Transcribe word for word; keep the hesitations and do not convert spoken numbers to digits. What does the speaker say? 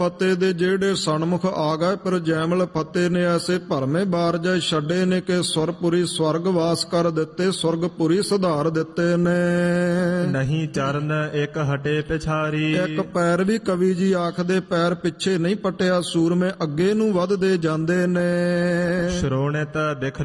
ਫਤਿਹ ਦੇ ਜਿਹੜੇ ਸਨਮੁਖ ਆ ਗਏ, ਪਰ ਜੈਮਲ ਫਤਿਹ ਨੇ ਐਸੇ ਭਰਮੇ ਬਾਰ ਜਾਏ ਛੱਡੇ ਨੇ ਕਿ ਸੁਰਪੁਰੀ ਸਵਰਗ ਵਾਸ ਕਰ ਦਿੱਤੇ, ਸੁਰਗਪੁਰੀ ਸੁਧਾਰ ਦਿੱਤੇ ਨੇ। ਨਹੀਂ ਚਰਨ ਇੱਕ ਹਟੇ ਪਿਛਾਰੀ, ਇੱਕ ਪੈਰ ਵੀ ਕਵੀ ਜੀ ਆਖਦੇ ਪੈਰ ਪਿੱਛੇ ਨਹੀਂ ਪਟਿਆ, ਸੂਰਮੇ ਅੱਗੇ ਨੂੰ ਵੱਧਦੇ ਜਾਂਦੇ ਨੇ। ਸ਼੍ਰੋਣਿਤ ਬਿਖ